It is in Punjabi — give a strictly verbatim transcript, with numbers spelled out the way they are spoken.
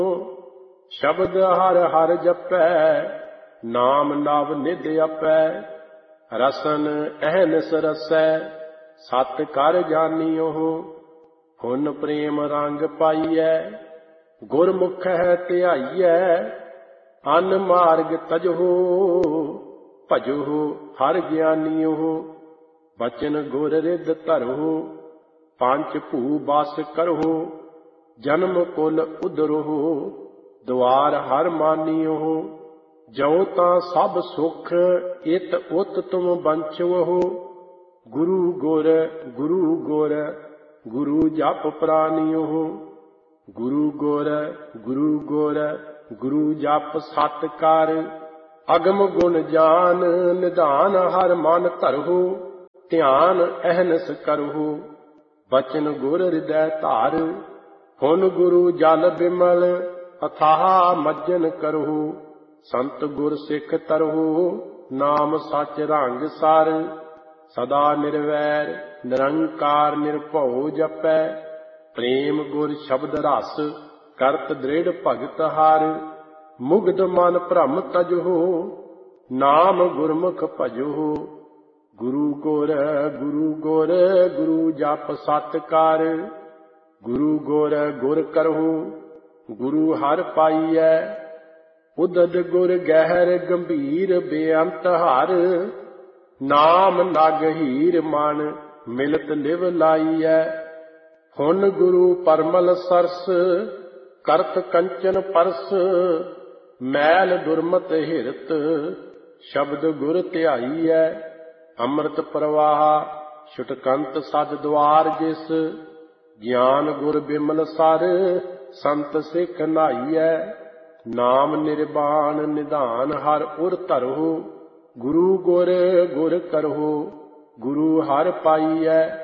ਸ਼ਬਦ ਹਰ ਹਰ ਜਪੈ, ਨਾਮ ਨਵ ਨਿਧ ਆਪੈ। ਰਸਨ ਅਹਨਿਸ ਰਸੈ, ਸਤ ਕਰ ਜਾਣਿਓ। ਹੁਨ ਪ੍ਰੇਮ ਰੰਗ ਪਾਈਐ, ਗੁਰਮੁਖ ਹੈ ਧਿਆਈਐ। ਅਨ ਮਾਰਗ ਤਜਹੁ, ਭਜਹੁ ਹਰ ਗਿਆਨੀਓ। ਬਚਨ ਗੁਰ ਰਿਦ ਧਰਹੁ, ਪੰਚ ਭੂ ਬਸ ਕਰਹੁ। ਜਨਮ ਕੁਲ ਉਧਰਹੁ, ਦੁਆਰ ਹਰ ਮਾਨੀਓ। ਜਉ ਤਾਂ ਸਭ ਸੁਖ, ਇਤ ਉਤ ਤੁਮ ਬੰਚਵਹੁ। ਗੁਰੂ ਗੁਰ ਗੁਰੂ ਗੁਰ, ਗੁਰੂ ਜਪ ਪ੍ਰਾਨਿਓ। ਗੁਰੂ ਗੁਰ ਗੁਰੂ ਗੁਰ, ਗੁਰੂ ਜਪ ਸਤ ਕਰ। ਅਗਮ ਗੁਣ ਜਾਨ, ਨਿਧਾਨ ਹਰ ਮਨ ਧਰਹੁ। ਧਿਆਨ ਅਹਨਿਸ ਕਰਹੁ, ਬਚਨ ਗੁਰ ਹਿਰਦੈ ਧਾਰ। ਹੁਨ ਗੁਰੂ ਜਲ ਬਿਮਲ, ਅਥਾਹ ਮੱਜਨ ਕਰਹੁ। ਸੰਤ ਗੁਰ ਸਿੱਖ ਤਰਹੁ, ਨਾਮ ਸਚ ਰੰਗ ਸਰ। ਸਦਾ ਨਿਰਵੈਰ ਨਿਰੰਕਾਰ ਨਿਰਭਉ ਜਪੈ। ਪ੍ਰੇਮ ਗੁਰ ਸ਼ਬਦ ਰਸ, ਕਰਤ ਦ੍ਰਿੜ ਭਗਤ ਹਰ। ਮੁਗਧ ਮਨ ਭ੍ਰਮ ਤਜਹੁ, ਨਾਮ ਗੁਰਮੁਖ ਭਜਹੁ। ਗੁਰੂ ਗੁਰ ਗੁਰੂ ਗੁਰ, ਗੁਰੂ ਜਪ ਸਤ ਕਰ। ਗੁਰੂ ਗੁਰ ਗੁਰ ਕਰਹੁ, ਗੁਰੂ ਹਰਿ ਪਾਈਐ। ਉਦਦ ਗੁਰ ਗਹਿਰ ਗੰਭੀਰ, ਬੇਅੰਤ ਹਰ। ਨਾਮ ਨਗ ਹੀਰ ਮਨ, ਮਿਲਤ ਲਿਵ ਲਾਈਐ। ਹੁਨ ਗੁਰੂ ਪਰਮਲ ਸਰਸ, ਕਰਤ ਕੰਚਨ ਪਰਸ। ਮੈਲ ਦੁਰਮਤ ਹਿਰਤ, ਸ਼ਬਦ ਗੁਰ ਧਿਆਈਐ। ਅੰਮ੍ਰਿਤ ਪ੍ਰਵਾਹ, ਛੁਟਕੰਤ ਸਦ ਦੁਆਰ ਜਿਸ। ਗਿਆਨ ਗੁਰ ਬਿਮਲ ਸਰ, ਸੰਤ ਸਿੱਖ ਨਾਈਐ। ਨਾਮ ਨਿਰਵਾਣ ਨਿਧਾਨ ਹਰ ਉਰ ਧਰਹੁ। ਗੁਰੂ ਗੁਰ ਗੁਰ ਕਰਹੁ, ਗੁਰੂ ਹਰਿ ਪਾਈਐ।